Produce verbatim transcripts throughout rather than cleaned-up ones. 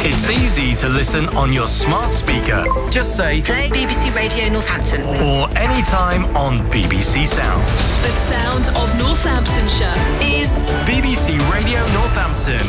It's easy to listen on your smart speaker. Just say, play B B C Radio Northampton. Or anytime on B B C Sounds. The sound of Northamptonshire is B B C Radio Northampton.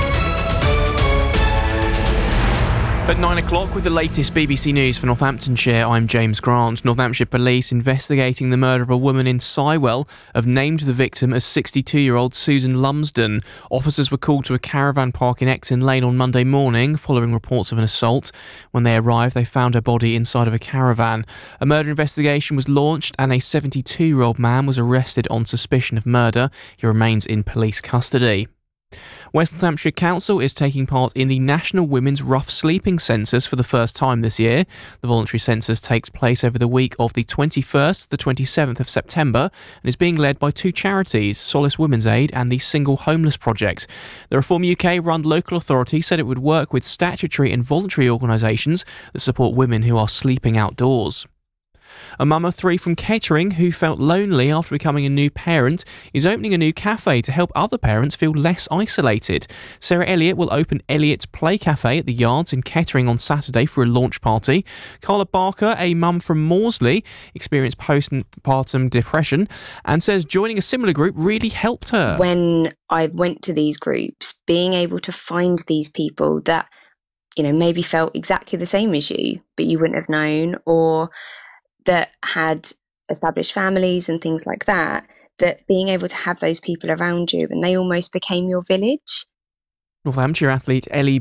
At nine o'clock with the latest B B C News for Northamptonshire, I'm James Grant. Northamptonshire Police investigating the murder of a woman in Sywell have named the victim as sixty-two-year-old Susan Lumsden. Officers were called to a caravan park in Ecton Lane on Monday morning following reports of an assault. When they arrived, they found her body inside of a caravan. A murder investigation was launched and a seventy-two-year-old man was arrested on suspicion of murder. He remains in police custody. West Northamptonshire Council is taking part in the National Women's Rough Sleeping Census for the first time this year. The voluntary census takes place over the week of the twenty-first to the twenty-seventh of September and is being led by two charities, Solace Women's Aid and the Single Homeless Project. The Reform U K-run local authority said it would work with statutory and voluntary organisations that support women who are sleeping outdoors. A mum of three from Kettering who felt lonely after becoming a new parent is opening a new cafe to help other parents feel less isolated. Sarah Elliott will open Elliott's Play Cafe at the Yards in Kettering on Saturday for a launch party. Carla Barker, a mum from Morsley, experienced postpartum depression and says joining a similar group really helped her. When I went to these groups, being able to find these people that, you know, maybe felt exactly the same as you, but you wouldn't have known, or that had established families and things like that, that being able to have those people around you and they almost became your village. Northamptonshire athlete Ellie